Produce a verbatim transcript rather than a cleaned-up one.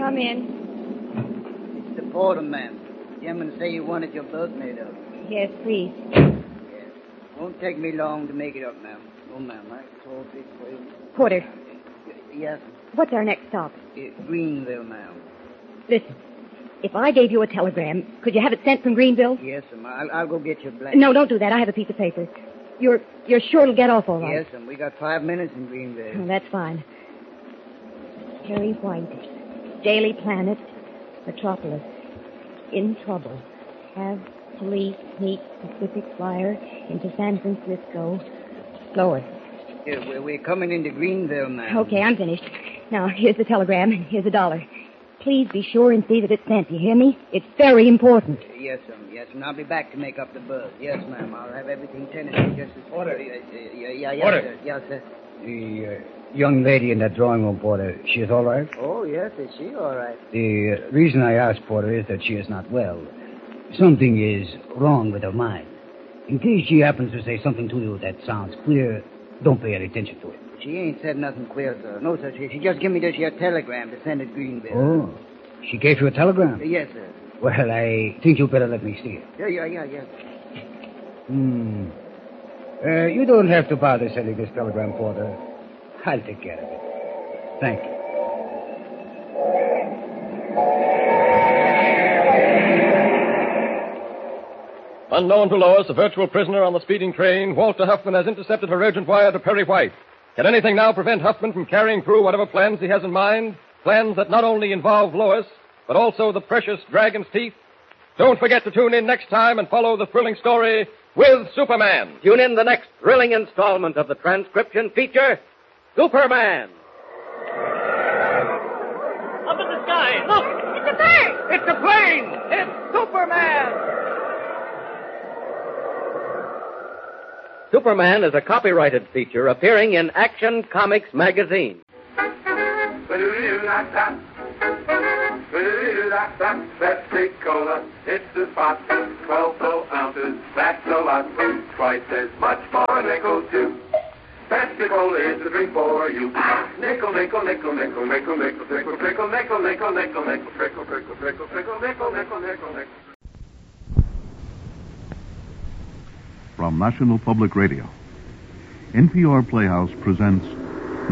Come in. It's the porter, ma'am. Gentlemen say you wanted your berth made up. Yes, please. Yes. Won't take me long to make it up, ma'am. Oh, ma'am, I told this way. Porter. Yes. What's our next stop? Uh, Greenville, ma'am. Listen, if I gave you a telegram, could you have it sent from Greenville? Yes, ma'am. I'll, I'll go get your blanket. No, don't do that. I have a piece of paper. You're you're sure it'll get off all right? Yes, ma'am. We got five minutes in Greenville. Oh, that's fine. Harry White, Daily Planet, Metropolis. In trouble. Have police meet Pacific Flyer into San Francisco. Lois. Yeah, we're, we're coming into Greenville, ma'am. Okay, I'm finished. Now, here's the telegram, and here's a dollar. Please be sure and see that it's sent. You hear me? It's very important. Uh, yes, ma'am. Yes, and I'll be back to make up the berth. Yes, ma'am. I'll have everything tended just as... Order. Uh, yeah, yeah, yeah, Order. Sir. Yes, sir. The uh, young lady in that drawing room, Porter, she is all right? Oh, yes, is she all right? The uh, reason I asked, Porter, is that she is not well. Something is wrong with her mind. In case she happens to say something to you that sounds queer, don't pay any attention to it. She ain't said nothing queer, sir. No, sir. She, she just gave me this here telegram to send to Greenville. Oh, she gave you a telegram? Uh, yes, sir. Well, I think you better let me see it. Yeah, yeah, yeah, yeah. Hmm. Uh, you don't have to bother sending this telegram, Porter. I'll take care of it. Thank you. Unknown to Lois, a virtual prisoner on the speeding train, Walter Huffman has intercepted her urgent wire to Perry White. Can anything now prevent Huffman from carrying through whatever plans he has in mind? Plans that not only involve Lois, but also the precious Dragon's Teeth? Don't forget to tune in next time and follow the thrilling story with Superman. Tune in the next thrilling installment of the transcription feature, Superman. Up in the sky, look! It's a bird! It's a plane! It's Superman! Superman is a copyrighted feature appearing in Action Comics magazine. Pepsi-Cola, it's a spot, twelve full ounces, that's a lot, twice as much for a nickel too. Pepsi-Cola is the drink for you. Nickel, nickel, nickel, nickel, nickel, nickel, nickel, nickel, nickel, nickel, nickel, nickel, trickle, trickle, trickle, trickle, nickel, nickel, nickel, nickel. From National Public Radio, N P R Playhouse presents